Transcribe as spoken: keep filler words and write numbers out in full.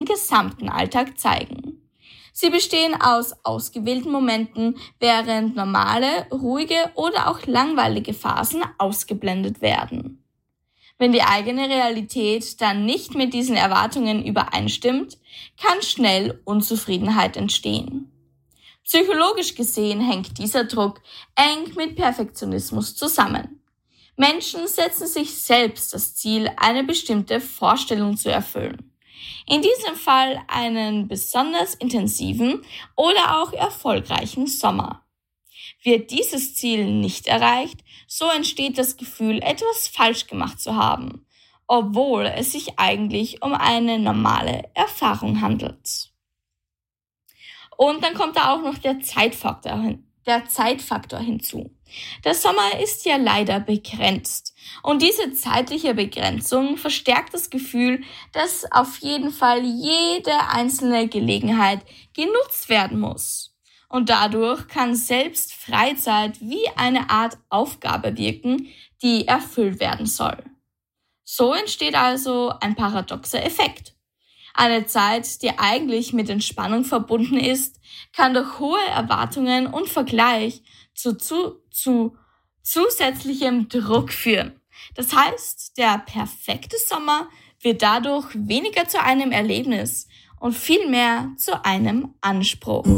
gesamten Alltag zeigen. Sie bestehen aus ausgewählten Momenten, während normale, ruhige oder auch langweilige Phasen ausgeblendet werden. Wenn die eigene Realität dann nicht mit diesen Erwartungen übereinstimmt, kann schnell Unzufriedenheit entstehen. Psychologisch gesehen hängt dieser Druck eng mit Perfektionismus zusammen. Menschen setzen sich selbst das Ziel, eine bestimmte Vorstellung zu erfüllen. In diesem Fall einen besonders intensiven oder auch erfolgreichen Sommer. Wird dieses Ziel nicht erreicht, so entsteht das Gefühl, etwas falsch gemacht zu haben, obwohl es sich eigentlich um eine normale Erfahrung handelt. Und dann kommt da auch noch der Zeitfaktor hin. Der Zeitfaktor hinzu. Der Sommer ist ja leider begrenzt und diese zeitliche Begrenzung verstärkt das Gefühl, dass auf jeden Fall jede einzelne Gelegenheit genutzt werden muss. Und dadurch kann selbst Freizeit wie eine Art Aufgabe wirken, die erfüllt werden soll. So entsteht also ein paradoxer Effekt. Eine Zeit, die eigentlich mit Entspannung verbunden ist, kann durch hohe Erwartungen und Vergleich zu, zu, zu zusätzlichem Druck führen. Das heißt, der perfekte Sommer wird dadurch weniger zu einem Erlebnis und vielmehr zu einem Anspruch.